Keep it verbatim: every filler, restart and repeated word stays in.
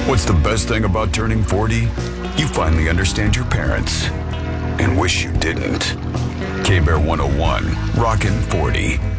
What's the best thing about turning forty? You finally understand your parents and wish you didn't. K-Bear one oh one, Rockin' forty.